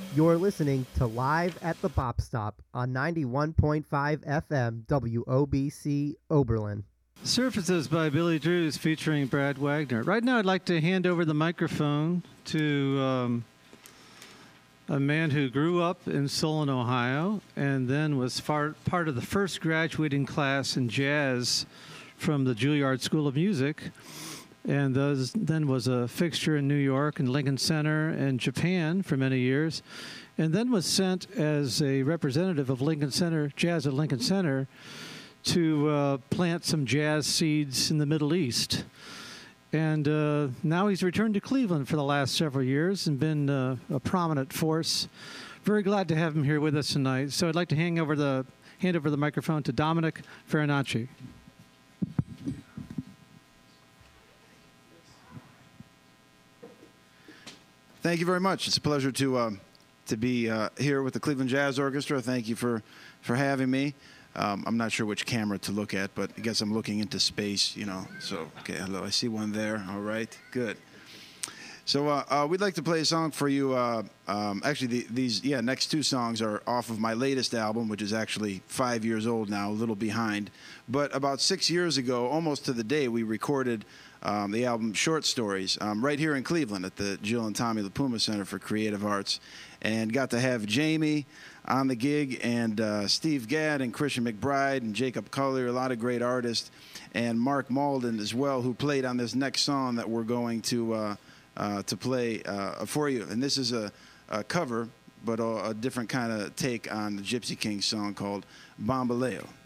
You're listening to Live at the Bop Stop on 91.5 FM WOBC Oberlin. Surfaces by Billy Drews featuring Brad Wagner. Right now I'd like to hand over the microphone to a man who grew up in Solon, Ohio, and then was part of the first graduating class in jazz from the Juilliard School of Music, and then was a fixture in New York and Lincoln Center and Japan for many years, and then was sent as a representative of Lincoln Center, Jazz at Lincoln Center, to plant some jazz seeds in the Middle East. And now he's returned to Cleveland for the last several years and been a prominent force. Very glad to have him here with us tonight. So I'd like to hand over the microphone to Dominic Farinacci. Thank you very much. It's a pleasure to be here with the Cleveland Jazz Orchestra. Thank you for having me. I'm not sure which camera to look at, but I guess I'm looking into space, you know. So, okay, hello, I see one there. All right, good. So we'd like to play a song for you. Actually, these next two songs are off of my latest album, which is actually 5 years old now, a little behind. But about 6 years ago, almost to the day, we recorded the album Short Stories right here in Cleveland at the Jill and Tommy LaPuma Center for Creative Arts, and got to have Jamie on the gig, and Steve Gadd and Christian McBride and Jacob Collier, a lot of great artists, and Mark Malden as well, who played on this next song that we're going to play for you. And this is a cover, but a different kind of take on the Gypsy Kings song called Bambaleo.